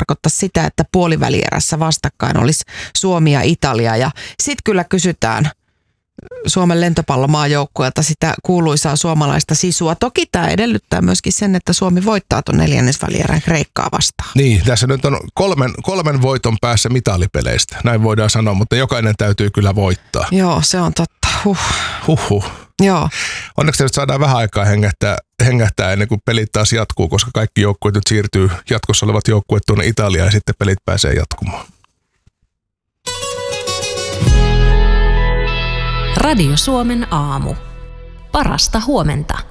tarkoittaa sitä, että puolivälierässä vastakkain olisi Suomi ja Italia. Ja sitten kyllä kysytään Suomen lentopallomaajoukkueelta sitä kuuluisaa suomalaista sisua. Toki tämä edellyttää myöskin sen, että Suomi voittaa tuon neljännesvälierän Kreikkaa vastaan. Niin, tässä nyt on kolmen voiton päässä mitalipeleistä. Näin voidaan sanoa, mutta jokainen täytyy kyllä voittaa. Joo, se on totta. Huhhuh. Joo. Onneksi nyt saadaan vähän aikaa hengähtää ennen kuin pelit taas jatkuu, koska kaikki joukkueet nyt siirtyy, jatkossa olevat joukkueet tuonne Italiaan ja sitten pelit pääsee jatkumaan. Radio Suomen aamu. Parasta huomenta.